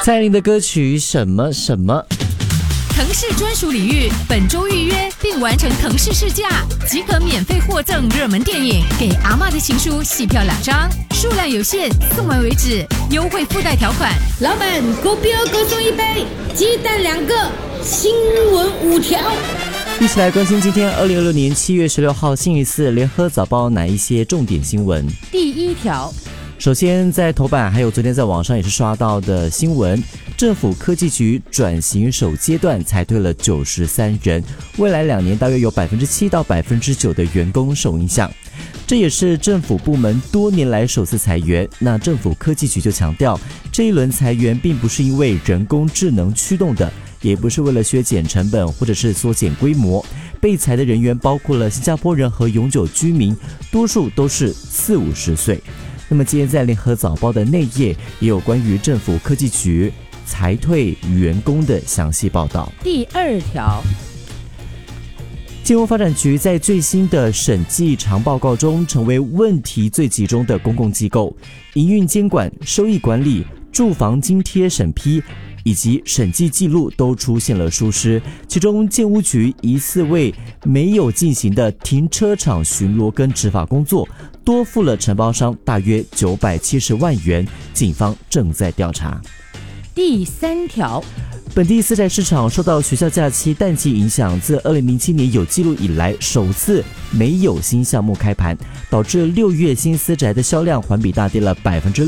蔡依林的歌曲什么什么。 腾势专属礼遇，本周预约并完成腾势试驾，即可免费获赠热门电影《给阿嬷的情书》戏票2张，数量有限，送完为止，优惠附带条款。 老板，狗标各送1杯，鸡蛋2个，新闻5条。 一起来关心今天2026年7月16号星期四联合早报哪一些重点新闻。 第1条， 首先在头版还有昨天在网上也是刷到的新闻，政府科技局转型首阶段裁退了93人，未来2年大约有7%到9%的员工受影响。这也是政府部门多年来首次裁员。那政府科技局就强调，这一轮裁员并不是因为人工智能驱动的，也不是为了削减成本或者是缩减规模。被裁的人员包括了新加坡人和永久居民，多数都是40-50岁。那么今天在联合早报的内页也有关于政府科技局裁退员工的详细报道。 第2条， 金融发展局在最新的审计长报告中成为问题最集中的公共机构，营运监管、收益管理、住房津贴审批以及审计记录都出现了疏失，其中建屋局疑似为没有进行的停车场巡逻跟执法工作多付了承包商大约970万元，警方正在调查。 第3条， 本地私宅市场受到学校假期淡季影响，自2007年有记录以来首次没有新项目开盘，导致6月新私宅的销量环比大跌了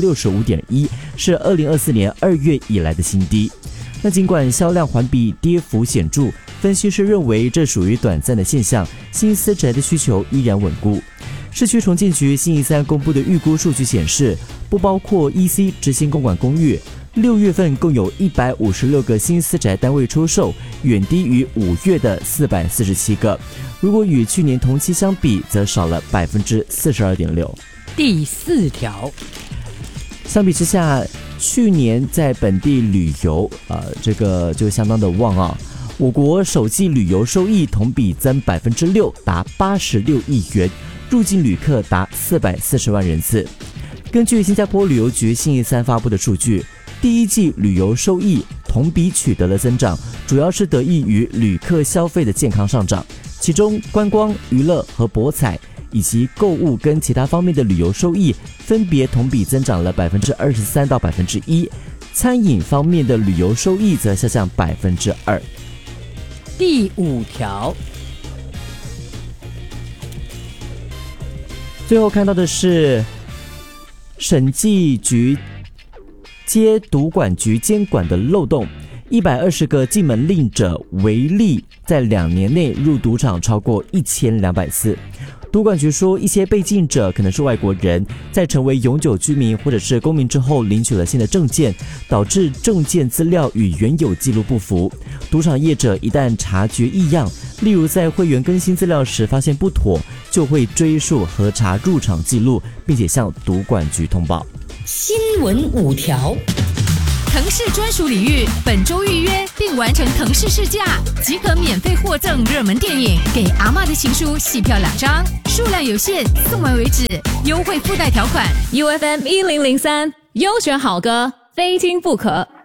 65.1%， 是2024年2月以来的新低。那尽管销量环比跌幅显著，分析师认为这属于短暂的现象，新私宅的需求依然稳固。市区重建局星期三公布的预估数据显示，不包括 EC 执行公馆公寓，6月份共有156个新私宅单位出售，远低于5月的447个。如果与去年同期相比，则少了 42.6%。 第4条， 相比之下，去年在本地旅游，这个就相当的旺啊。我国首季旅游收益同比增 6%， 达86亿元，入境旅客达440万人次。根据新加坡旅游局星期三发布的数据，第一季旅游收益同比取得了增长，主要是得益于旅客消费的健康上涨，其中观光、娱乐和博彩以及购物跟其他方面的旅游收益分别同比增长了 23% 到 1%， 餐饮方面的旅游收益则下降 2%。 第5条， 最后看到的是审计局接赌管局监管的漏洞，120个禁门令者违例在2年内入赌场超过1200次。赌管局说，一些被禁者可能是外国人，在成为永久居民或者是公民之后领取了新的证件，导致证件资料与原有记录不符。赌场业者一旦察觉异样，例如在会员更新资料时发现不妥，就会追溯核查入场记录，并且向赌管局通报。 新闻5条， 腾势专属礼遇，本周预约并完成腾势试驾，即可免费获赠热门电影《给阿嬷的情书》戏票2张，数量有限，送完为止，优惠附带条款。UFM 1003，优选好歌，非听不可。